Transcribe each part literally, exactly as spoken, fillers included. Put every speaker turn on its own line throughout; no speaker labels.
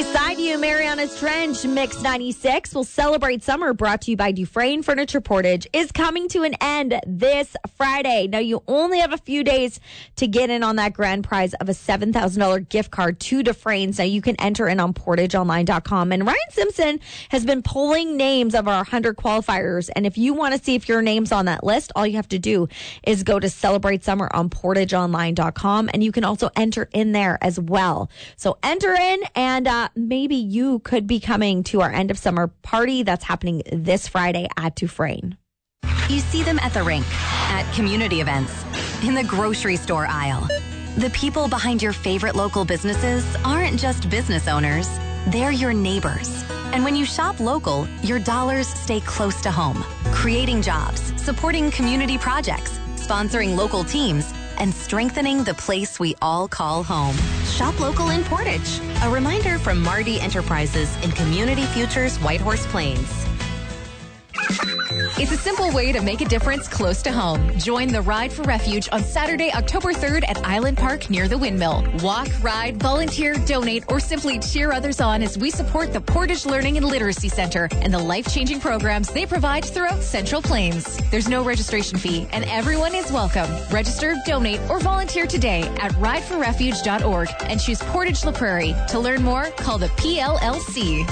Beside you, Mariana's Trench, Mix ninety-six will celebrate summer, brought to you by Dufresne Furniture. Portage is coming to an end this Friday. Now, you only have a few days to get in on that grand prize of a seven thousand dollars gift card to Dufresne. Now, you can enter in on portage online dot com. And Ryan Simpson has been pulling names of our one hundred qualifiers. And if you want to see if your name's on that list, all you have to do is go to Celebrate Summer on portage online dot com. And you can also enter in there as well. So enter in, and uh, maybe you could be coming to our end of summer party that's happening this Friday at Dufresne.
You see them at the rink, at community events, in the grocery store aisle. The people behind your favorite local businesses aren't just business owners, they're your neighbors. And when you shop local, your dollars stay close to home, creating jobs, supporting community projects, sponsoring local teams, and strengthening the place we all call home. Shop local in Portage. A reminder from Mardi Enterprises in Community Futures Whitehorse Plains.
It's a simple way to make a difference close to home. Join the Ride for Refuge on Saturday, October third at Island Park near the Windmill. Walk, ride, volunteer, donate, or simply cheer others on as we support the Portage Learning and Literacy Center and the life-changing programs they provide throughout Central Plains. There's no registration fee, and everyone is welcome. Register, donate, or volunteer today at ride for refuge dot org and choose Portage La Prairie. To learn more, call the P L L C.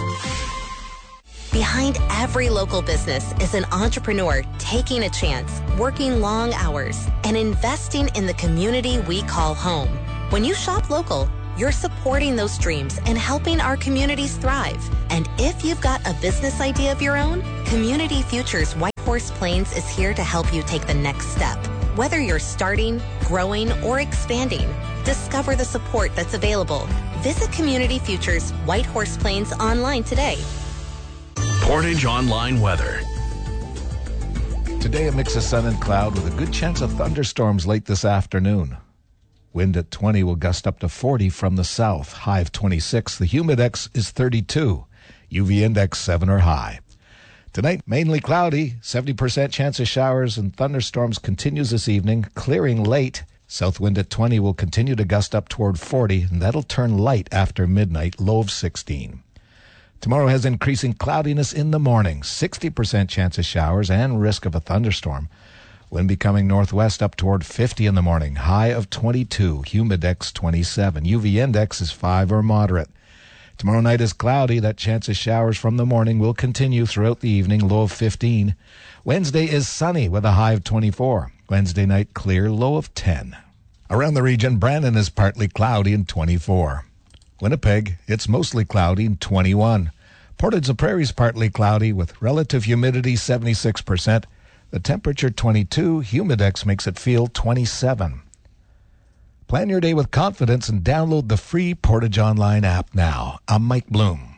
Behind every local business is an entrepreneur taking a chance, working long hours, and investing in the community we call home. When you shop local, you're supporting those dreams and helping our communities thrive. And if you've got a business idea of your own, Community Futures Whitehorse Plains is here to help you take the next step. Whether you're starting, growing, or expanding, discover the support that's available. Visit Community Futures Whitehorse Plains online today.
Portage Online weather.
Today, a mix of sun and cloud with a good chance of thunderstorms late this afternoon. Wind at twenty will gust up to forty from the south. High of twenty-six. The humidex is thirty-two. U V index seven or high. Tonight, mainly cloudy. seventy percent chance of showers and thunderstorms continues this evening, clearing late. South wind at twenty will continue to gust up toward forty, and that'll turn light after midnight, low of sixteen. Tomorrow has increasing cloudiness in the morning, sixty percent chance of showers and risk of a thunderstorm. Wind becoming northwest up toward fifty in the morning, high of twenty-two, humidex twenty-seven. U V index is five or moderate. Tomorrow night is cloudy. That chance of showers from the morning will continue throughout the evening, low of fifteen. Wednesday is sunny with a high of twenty-four. Wednesday night clear, low of ten. Around the region, Brandon is partly cloudy and twenty-four. Winnipeg, it's mostly cloudy and twenty-one. Portage la Prairie is partly cloudy with relative humidity seventy-six percent. The temperature twenty-two, humidex makes it feel twenty-seven. Plan your day with confidence and download the free Portage Online app now. I'm Mike Bloom.